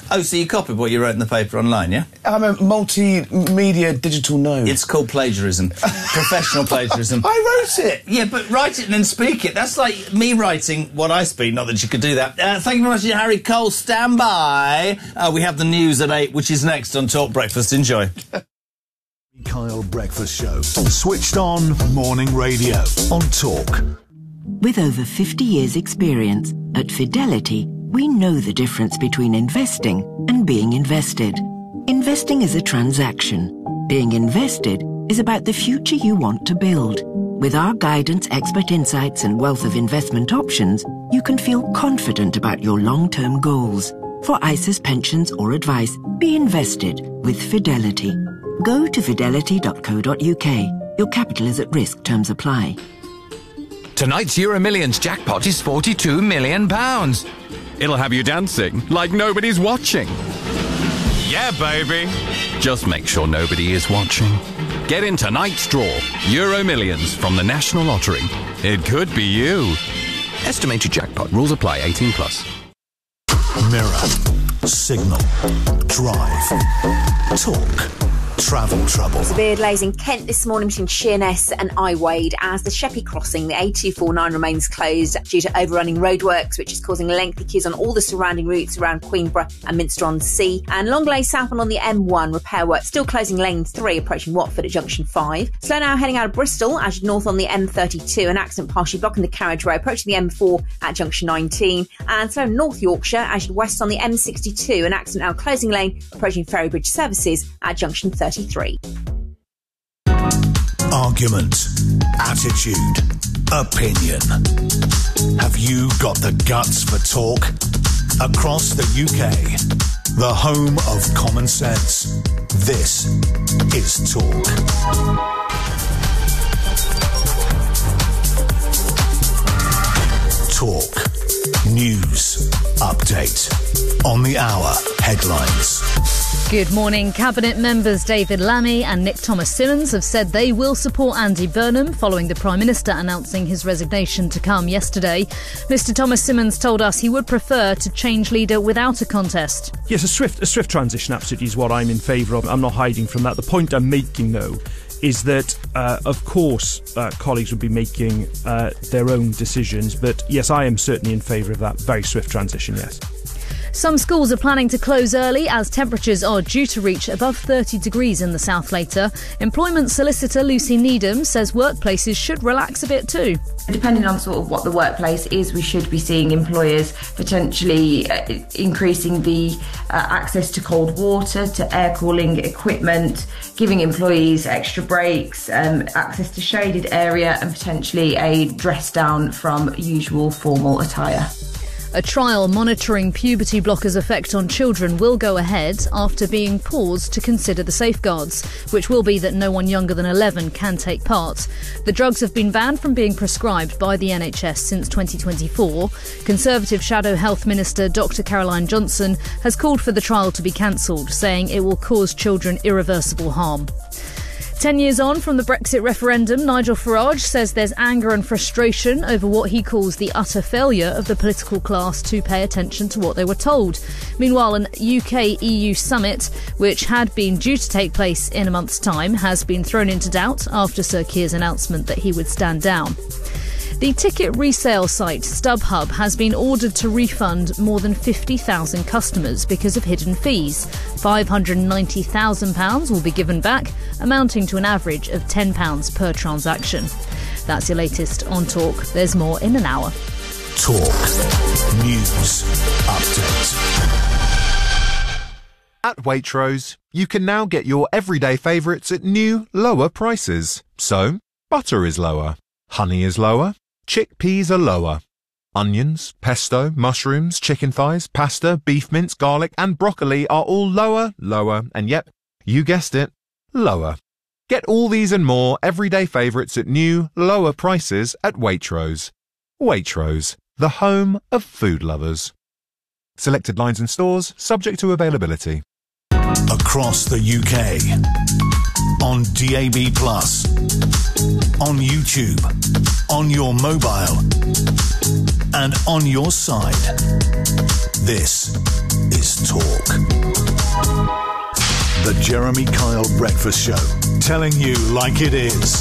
Oh, so you copied what you wrote in the paper online, yeah? I'm a multimedia digital node. It's called plagiarism. Professional plagiarism. I wrote it! Yeah, but write it and then speak it. That's like me writing what I speak, not that you could do that. Uh, thank you very much, Harry Cole. Stand by. Uh, we have the news at eight, which is next on Talk Breakfast. Enjoy. Kyle Breakfast Show. Switched on morning radio on Talk. With over fifty years experience, at Fidelity, we know the difference between investing and being invested. Investing is a transaction. Being invested is about the future you want to build. With our guidance, expert insights, and wealth of investment options, you can feel confident about your long-term goals. For I S As, pensions, or advice, be invested with Fidelity. Go to fidelity dot co dot uk. Your capital is at risk. Terms apply. Tonight's Euro Millions jackpot is forty-two million pounds. It'll have you dancing like nobody's watching. Yeah, baby. Just make sure nobody is watching. Get in tonight's draw. Euro Millions from the National Lottery. It could be you. Estimated jackpot. Rules apply. eighteen plus. Mirror. Signal. Drive. Talk. Travel trouble. Severe delays in Kent this morning between Sheerness and Iwade as the Sheppey crossing, the A two forty-nine, remains closed due to overrunning roadworks, which is causing lengthy queues on all the surrounding routes around Queenborough and Minster-on-Sea. And long delay southbound on the M one, repair work still closing lane three approaching Watford at junction five. Slow now heading out of Bristol as you north on the M thirty-two, an accident partially blocking the carriageway approaching the M four at junction nineteen. And slow North Yorkshire as you west on the M sixty-two, an accident now closing lane approaching Ferrybridge services at junction thirty-three. Argument, attitude, opinion. Have you got the guts for talk? Across the U K, the home of common sense, this is Talk. Talk. News. Update. On the hour. Headlines. Good morning. Cabinet members David Lammy and Nick Thomas-Symonds have said they will support Andy Burnham following the Prime Minister announcing his resignation to come yesterday. Mister Thomas-Symonds told us he would prefer to change leader without a contest. Yes, a swift, a swift transition absolutely is what I'm in favour of. I'm not hiding from that. The point I'm making, though, is that, uh, of course, uh, colleagues would be making uh, their own decisions. But, yes, I am certainly in favour of that very swift transition, yes. Some schools are planning to close early as temperatures are due to reach above thirty degrees in the south later. Employment solicitor Lucy Needham says workplaces should relax a bit too. Depending on sort of what the workplace is, we should be seeing employers potentially uh, increasing the uh, access to cold water, to air cooling equipment, giving employees extra breaks, um, access to shaded area and potentially a dress down from usual formal attire. A trial monitoring puberty blockers' effect on children will go ahead after being paused to consider the safeguards, which will be that no one younger than eleven can take part. The drugs have been banned from being prescribed by the N H S since twenty twenty-four. Conservative Shadow Health Minister Doctor Caroline Johnson has called for the trial to be cancelled, saying it will cause children irreversible harm. Ten years on from the Brexit referendum, Nigel Farage says there's anger and frustration over what he calls the utter failure of the political class to pay attention to what they were told. Meanwhile, an U K E U summit, which had been due to take place in a month's time, has been thrown into doubt after Sir Keir's announcement that he would stand down. The ticket resale site StubHub has been ordered to refund more than fifty thousand customers because of hidden fees. five hundred ninety thousand pounds will be given back, amounting to an average of ten pounds per transaction. That's your latest on Talk. There's more in an hour. Talk. News. Update. At Waitrose, you can now get your everyday favourites at new, lower prices. So, butter is lower, honey is lower, chickpeas are lower. Onions, pesto, mushrooms, chicken thighs, pasta, beef mince, garlic and broccoli are all lower, lower, and yep, you guessed it, lower. Get all these and more everyday favourites at new, lower prices at Waitrose. Waitrose, the home of food lovers. Selected lines and stores, subject to availability. across the U K. On D A B plus, on YouTube, on your mobile, and on your side. This is Talk. The Jeremy Kyle Breakfast Show, telling you like it is.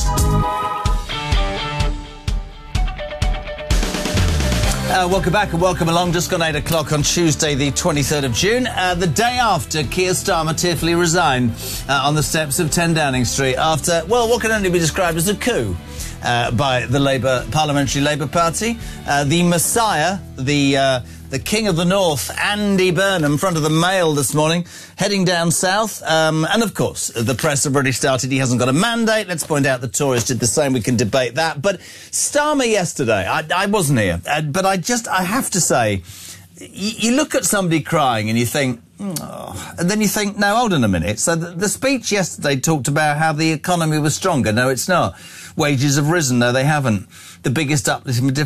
Uh, welcome back and welcome along. Just gone eight o'clock on Tuesday, the twenty-third of June, uh, the day after Keir Starmer tearfully resigned uh, on the steps of ten Downing Street after, well, what can only be described as a coup uh, by the Labour Parliamentary Labour Party. Uh, the Messiah, the uh, the King of the North, Andy Burnham, front of the Mail this morning, heading down south. Um, and, of course, the press have already started. He hasn't got a mandate. Let's point out the Tories did the same. We can debate that. But Starmer yesterday, I, I wasn't here, uh, but I just, I have to say, y- you look at somebody crying and you think, oh, and then you think, no, hold on a minute. So the, the speech yesterday talked about how the economy was stronger. No, it's not. Wages have risen. No, they haven't. The biggest uplift in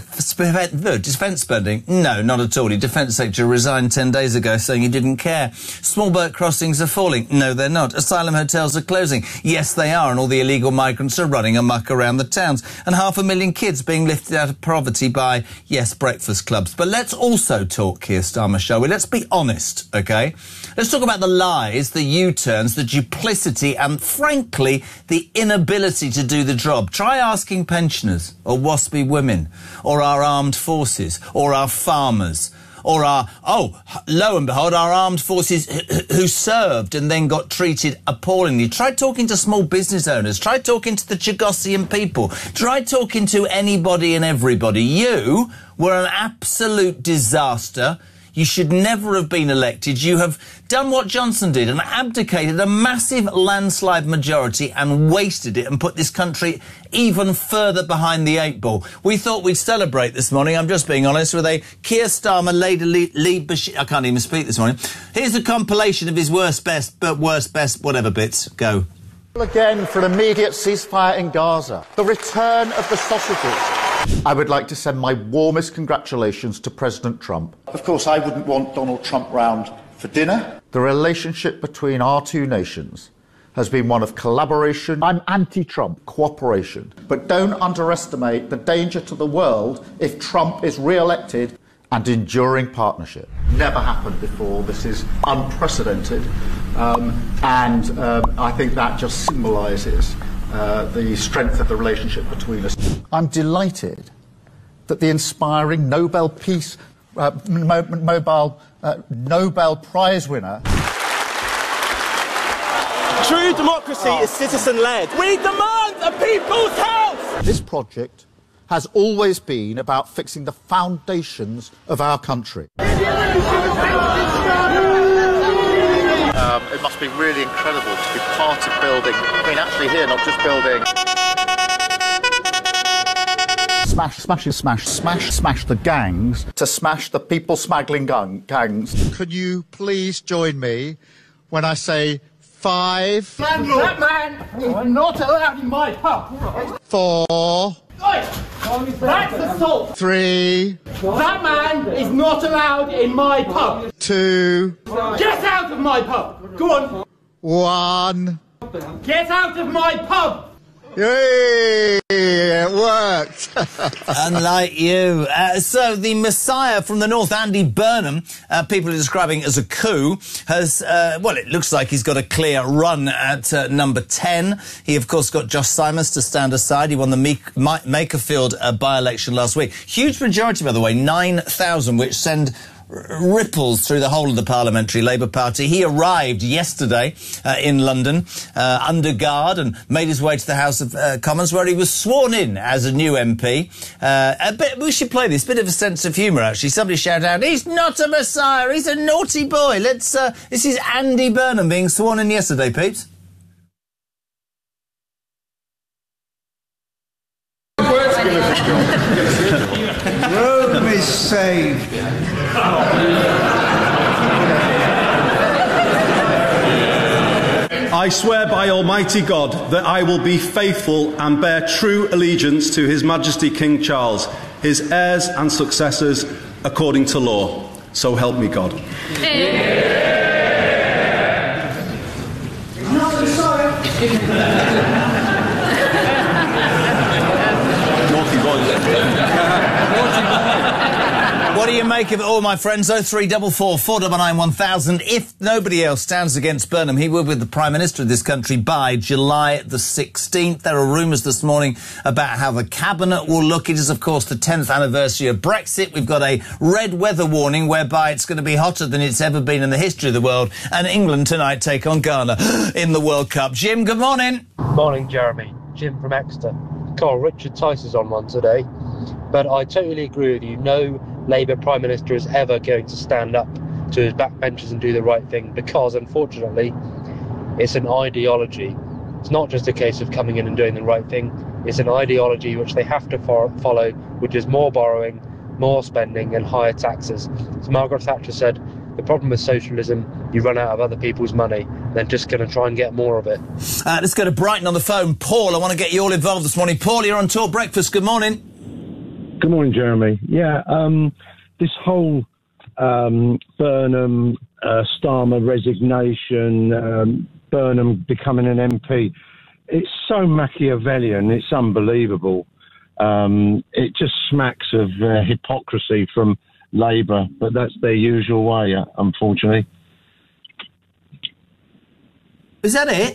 defence spending? No, not at all. The Defence Secretary resigned ten days ago saying he didn't care. Small boat crossings are falling? No, they're not. Asylum hotels are closing? Yes, they are, and all the illegal migrants are running amok around the towns. And half a million kids being lifted out of poverty by, yes, breakfast clubs. But let's also talk, Keir Starmer, shall we? Let's be honest, OK? Let's talk about the lies, the U-turns, the duplicity and, frankly, the inability to do the job. Try asking pensioners or waspy women or our armed forces or our farmers or our, oh, lo and behold, our armed forces who served and then got treated appallingly. Try talking to small business owners. Try talking to the Chagossian people. Try talking to anybody and everybody. You were an absolute disaster. You should never have been elected. You have done what Johnson did and abdicated a massive landslide majority and wasted it and put this country even further behind the eight ball. We thought we'd celebrate this morning, I'm just being honest, with a Keir Starmer Lady Lee Bashir. I can't even speak this morning. Here's a compilation of his worst, best, but worst, best, whatever bits. Go. Again for an immediate ceasefire in Gaza. The return of the sausages. I would like to send my warmest congratulations to President Trump. Of course, I wouldn't want Donald Trump round for dinner. The relationship between our two nations has been one of collaboration. I'm anti-Trump, cooperation. But don't underestimate the danger to the world if Trump is re-elected, and enduring partnership. Never happened before. This is unprecedented. Um, and um, I think that just symbolises uh, the strength of the relationship between us. I'm delighted that the inspiring Nobel Peace, uh, Mo- Mobile, uh, Nobel Prize winner. True democracy oh. is citizen-led. We demand a people's house! This project has always been about fixing the foundations of our country. Um, it must be really incredible to be part of building, I mean actually here, not just building. Smash, smash, smash, smash, smash the gangs to smash the people smuggling gang- gangs. Could you please join me when I say five? Landlord! That man is not allowed in my pub! Four. That's assault! Three. That man is not allowed in my pub! Two. Get out of my pub! Go on! One. Get out of my pub! Yay! It worked! Unlike you. Uh, so the Messiah from the North, Andy Burnham, uh, people are describing as a coup, has, uh, well, it looks like he's got a clear run at uh, number ten. He, of course, got Josh Simons to stand aside. He won the Meek- Ma- Makerfield uh, by-election last week. Huge majority, by the way, nine thousand, which send ripples through the whole of the Parliamentary Labour Party. He arrived yesterday uh, in London uh, under guard and made his way to the House of uh, Commons, where he was sworn in as a new M P. Uh, a bit, we should play this. Bit of a sense of humour, actually. Somebody shouted out, "He's not a Messiah, he's a naughty boy." Let's. Uh, this is Andy Burnham being sworn in yesterday, peeps. Rome is saved. I swear by Almighty God that I will be faithful and bear true allegiance to His Majesty King Charles, his heirs and successors, according to law. So help me God. What do you make of it all, my friends? oh three four four, four nine nine, one thousand. If nobody else stands against Burnham, he will be the Prime Minister of this country by July the sixteenth. There are rumours this morning about how the Cabinet will look. It is, of course, the tenth anniversary of Brexit. We've got a red weather warning whereby it's going to be hotter than it's ever been in the history of the world. And England tonight take on Ghana in the World Cup. Jim, good morning. Morning, Jeremy. Jim from Exeter. Carl, Richard Tice is on one today. But I totally agree with you. No Labour Prime Minister is ever going to stand up to his backbenchers and do the right thing because, unfortunately, it's an ideology. It's not just a case of coming in and doing the right thing. It's an ideology which they have to fo- follow, which is more borrowing, more spending and higher taxes. As Margaret Thatcher said, the problem with socialism, you run out of other people's money. They're just going to try and get more of it. Uh, let's go to Brighton on the phone. Paul, I want to get you all involved this morning. Paul, you're on Talk Breakfast. Good morning. Good morning, Jeremy. Yeah, um, this whole um, Burnham, uh, Starmer resignation, um, Burnham becoming an M P, it's so Machiavellian, it's unbelievable. Um, it just smacks of uh, hypocrisy from Labour, but that's their usual way, uh, unfortunately. Is that it?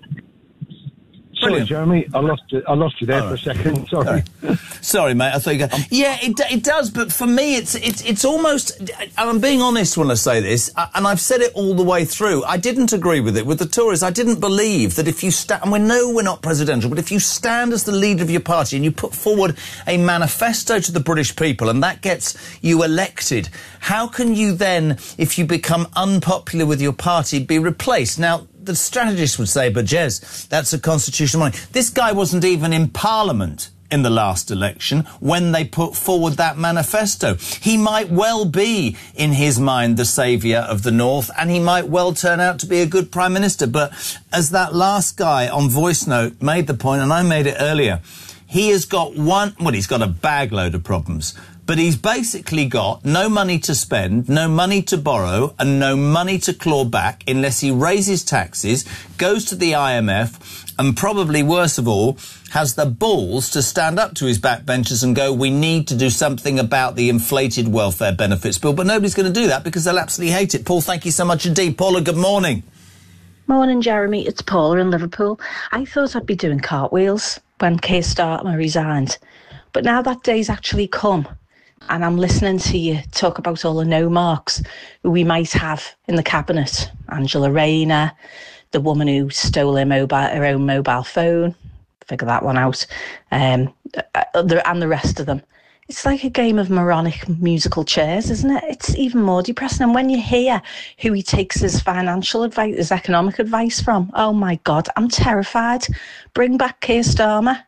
Sorry, Jeremy, I lost you. I lost you there oh. for a second. Sorry. Sorry, Sorry mate. I thought you. Go- yeah, it it does, but for me, it's it's it's almost. And I'm being honest when I say this, and I've said it all the way through. I didn't agree with it with the Tories. I didn't believe that if you stand, and we know we're not presidential, but if you stand as the leader of your party and you put forward a manifesto to the British people, and that gets you elected, how can you then, if you become unpopular with your party, be replaced? Now, the strategists would say, but Jez, that's a constitutional money. This guy wasn't even in Parliament in the last election when they put forward that manifesto. He might well be, in his mind, the saviour of the North, and he might well turn out to be a good Prime Minister. But as that last guy on Voice Note made the point, and I made it earlier, he has got one, well, he's got a bag load of problems. But he's basically got no money to spend, no money to borrow, and no money to claw back unless he raises taxes, goes to the I M F, and probably worse of all, has the balls to stand up to his backbenchers and go, we need to do something about the inflated welfare benefits bill. But nobody's going to do that because they'll absolutely hate it. Paul, thank you so much indeed. Paula, good morning. Morning, Jeremy. It's Paula in Liverpool. I thought I'd be doing cartwheels when Keir Starmer resigned. But now that day's actually come, and I'm listening to you talk about all the no-marks who we might have in the Cabinet. Angela Rayner, the woman who stole her, mobile, her own mobile phone, figure that one out, um, and the rest of them. It's like a game of moronic musical chairs, isn't it? It's even more depressing. And when you hear who he takes his financial advice, his economic advice from, oh my God, I'm terrified. Bring back Keir Starmer.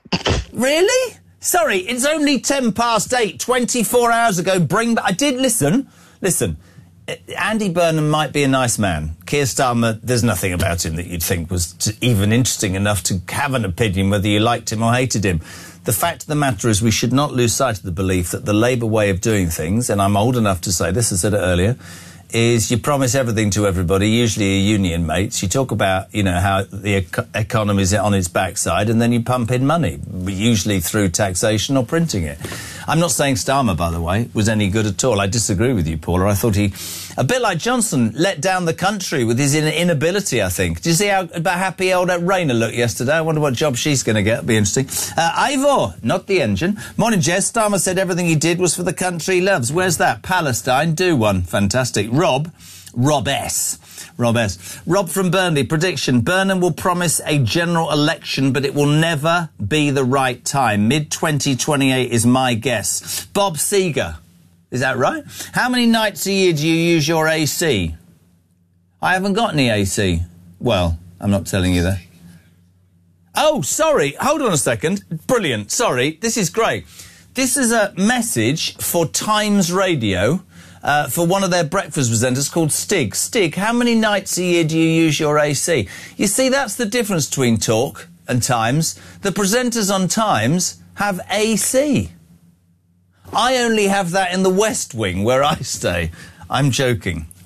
Really? Sorry, it's only ten past eight, twenty-four hours ago. Bring back... I did listen. Listen, Andy Burnham might be a nice man. Keir Starmer, there's nothing about him that you'd think was to, even interesting enough to have an opinion whether you liked him or hated him. The fact of the matter is we should not lose sight of the belief that the Labour way of doing things, and I'm old enough to say this, I said it earlier, is you promise everything to everybody, usually your union mates. You talk about, you know, how the ec- economy's on its backside, and then you pump in money, usually through taxation or printing it. I'm not saying Starmer, by the way, was any good at all. I disagree with you, Paula. I thought he, a bit like Johnson, let down the country with his in- inability, I think. Did you see how about happy old Rayner looked yesterday? I wonder what job she's going to get. It'll be interesting. Uh, Ivor, not the engine. Morning, Jess. Starmer said everything he did was for the country he loves. Where's that? Palestine. Do one. Fantastic. Rob. Rob S. Rob S. Rob from Burnley. Prediction. Burnham will promise a general election, but it will never be the right time. mid twenty twenty-eight is my guess. Bob Seeger. Is that right? How many nights a year do you use your A C? I haven't got any A C. Well, I'm not telling you that. Oh, sorry. Hold on a second. Brilliant. Sorry. This is great. This is a message for Times Radio. Uh, for one of their breakfast presenters called Stig. Stig, how many nights a year do you use your A C? You see, that's the difference between Talk and Times. The presenters on Times have A C. I only have that in the West Wing, where I stay. I'm joking.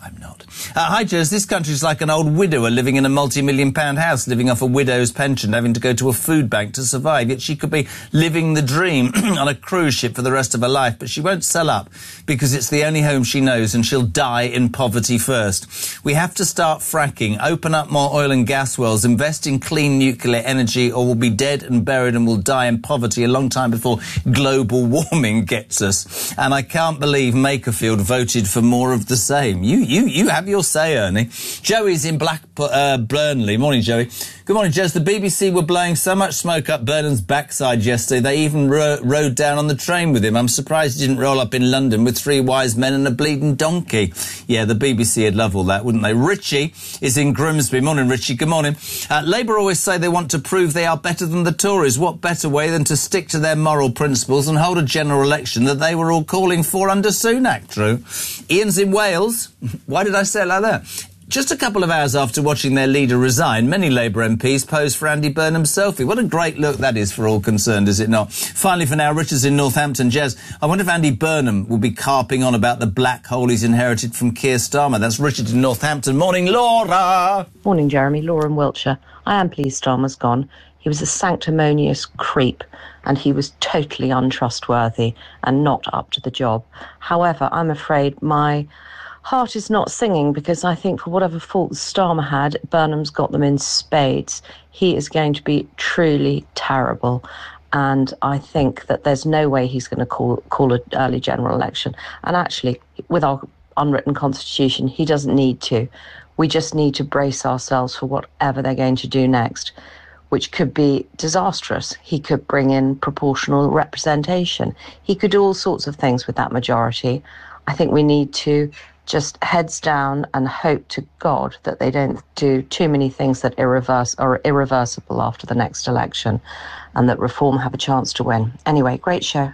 I'm not. Uh, hi, Jez. This country's like an old widower living in a multi-million pound house, living off a widow's pension, having to go to a food bank to survive. Yet she could be living the dream on a cruise ship for the rest of her life, but she won't sell up because it's the only home she knows and she'll die in poverty first. We have to start fracking, open up more oil and gas wells, invest in clean nuclear energy, or we'll be dead and buried and we'll die in poverty a long time before global warming gets us. And I can't believe Makerfield voted for more of the same. You, you, you have your say, Ernie. Joey's in Black uh, Burnley. Morning, Joey. Good morning, Jez. The B B C were blowing so much smoke up Burnham's backside yesterday, they even ro rode down on the train with him. I'm surprised he didn't roll up in London with three wise men and a bleeding donkey. Yeah, the B B C would love all that, wouldn't they? Richie is in Grimsby. Morning, Richie. Good morning. Uh, Labour always say they want to prove they are better than the Tories. What better way than to stick to their moral principles and hold a general election that they were all calling for under Sunak? True. Ian's in Wales. Why did I say it like that? Just a couple of hours after watching their leader resign, many Labour M Ps posed for Andy Burnham's selfie. What a great look that is for all concerned, is it not? Finally, for now, Richard's in Northampton. Jez, I wonder if Andy Burnham will be carping on about the black hole he's inherited from Keir Starmer. That's Richard in Northampton. Morning, Laura! Morning, Jeremy. Laura in Wiltshire. I am pleased Starmer's gone. He was a sanctimonious creep and he was totally untrustworthy and not up to the job. However, I'm afraid my heart is not singing because I think for whatever faults Starmer had, Burnham's got them in spades. He is going to be truly terrible. And I think that there's no way he's going to call call an early general election. And actually, with our unwritten constitution, he doesn't need to. We just need to brace ourselves for whatever they're going to do next, which could be disastrous. He could bring in proportional representation. He could do all sorts of things with that majority. I think we need to just heads down and hope to God that they don't do too many things that irreverse are irreversible after the next election and that Reform have a chance to win. Anyway, great show.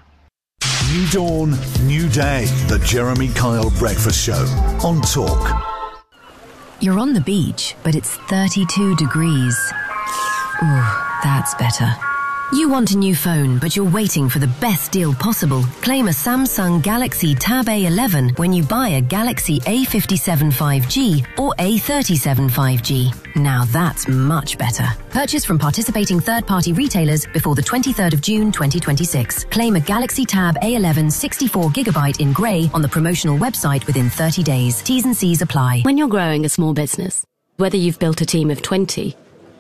New dawn, new day. The Jeremy Kyle Breakfast Show on Talk. You're on the beach, but it's thirty-two degrees. Ooh, that's better. You want a new phone, but you're waiting for the best deal possible. Claim a Samsung Galaxy Tab A eleven when you buy a Galaxy A fifty-seven five G or A thirty-seven five G. Now that's much better. Purchase from participating third-party retailers before the twenty-third of June twenty twenty-six. Claim a Galaxy Tab A eleven sixty-four gigabyte in grey on the promotional website within thirty days. T's and C's apply. When you're growing a small business, whether you've built a team of twenty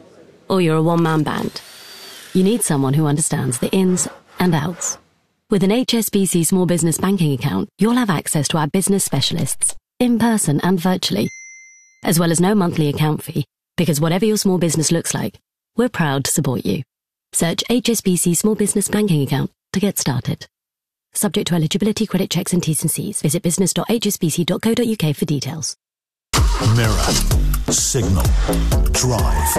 or you're a one-man band, you need someone who understands the ins and outs. With an H S B C Small Business Banking account, you'll have access to our business specialists, in person and virtually, as well as no monthly account fee, because whatever your small business looks like, we're proud to support you. Search H S B C Small Business Banking account to get started. Subject to eligibility, credit checks and T's and C's. Visit business dot h s b c dot co dot u k for details. Mirror, signal, drive,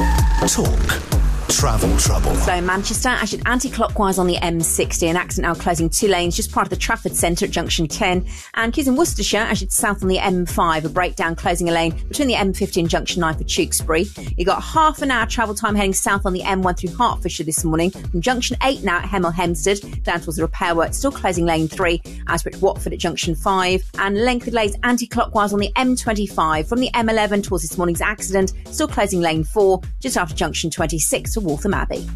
talk. Travel trouble. Slow in Manchester, actually anti-clockwise on the M sixty. An accident now closing two lanes just part of the Trafford Centre at junction ten. And queues in Worcestershire, actually south on the M five. A breakdown closing a lane between the M fifty and junction nine for Tewkesbury. You got half an hour travel time heading south on the M one through Hertfordshire this morning. From junction eight now at Hemel Hempstead down towards the repair work. Still closing lane three. Asbridge Watford at junction five. And Lenkford lays anti-clockwise on the M twenty-five. From the M eleven towards this morning's accident. Still closing lane four just after junction twenty-six to Waltham Abbey.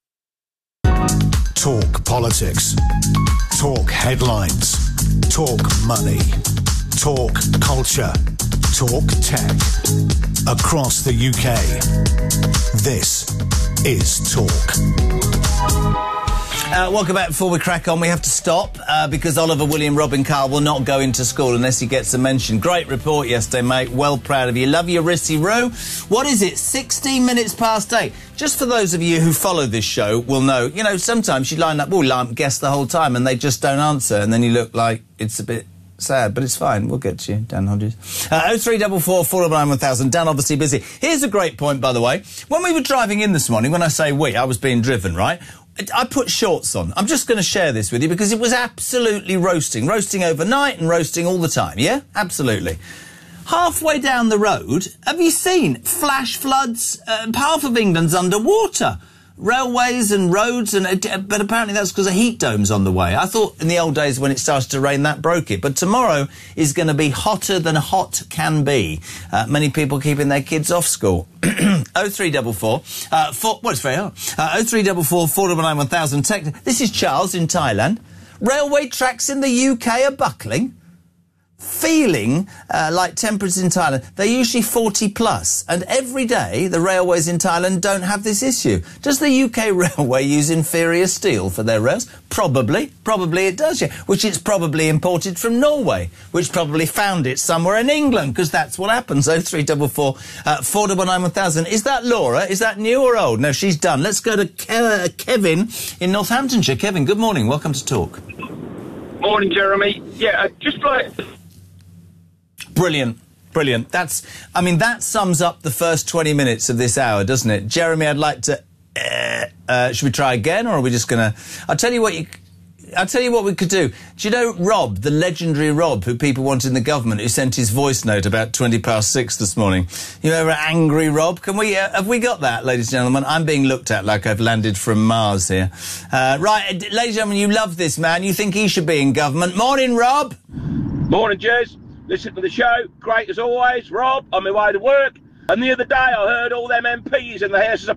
Talk politics. Talk headlines. Talk money. Talk culture. Talk tech. Across the U K. This is Talk. Uh, welcome back. Before we crack on, we have to stop uh, because Oliver William Robin Carr will not go into school unless he gets a mention. Great report yesterday, mate. Well proud of you. Love you, Rissy Roo. What is it? sixteen minutes past eight. Just for those of you who follow this show will know, you know, sometimes you line up, we'll line up guests the whole time and they just don't answer and then you look like it's a bit sad, but it's fine. We'll get to you, Dan Hodges. Uh, oh three four four, four nine one thousand. Dan obviously busy. Here's a great point, by the way. When we were driving in this morning, when I say we, I was being driven, right? I put shorts on. I'm just going to share this with you because it was absolutely roasting. Roasting overnight and roasting all the time, yeah? Absolutely. Halfway down the road, have you seen flash floods? Uh, half of England's underwater. railways and roads, and but apparently that's because a heat dome's on the way. I thought in the old days when it started to rain that broke it, but tomorrow is going to be hotter than hot can be. Uh, many people keeping their kids off school. oh three four four, uh, four, well, it's very hard. Uh, oh three four four, four nine nine, one thousand. This is Charles in Thailand. Railway tracks in the U K are buckling. Feeling uh, like temperatures in Thailand, they're usually forty plus, and every day the railways in Thailand don't have this issue. Does the U K railway use inferior steel for their rails? Probably. Probably it does, yeah. Which it's probably imported from Norway, which probably found it somewhere in England, because that's what happens. oh three four four, four nine nine, one thousand. Is that Laura? Is that new or old? No, she's done. Let's go to Ke- Kevin in Northamptonshire. Kevin, good morning. Welcome to Talk. Morning, Jeremy. Yeah, uh, just like... Brilliant. Brilliant. That's, I mean, that sums up the first twenty minutes of this hour, doesn't it? Jeremy, I'd like to, uh, uh, should we try again, or are we just going to, I'll tell you what you, I'll tell you what we could do. Do you know Rob, the legendary Rob, who people wanted in the government, who sent his voice note about twenty past six this morning? You remember Angry Rob? Can we, uh, have we got that, ladies and gentlemen? I'm being looked at like I've landed from Mars here. Uh, right, ladies and gentlemen, you love this man. You think he should be in government. Morning, Rob. Morning, Jez. Listen to the show. Great as always. Rob, on my way to work. And the other day I heard all them M Ps in the Houses of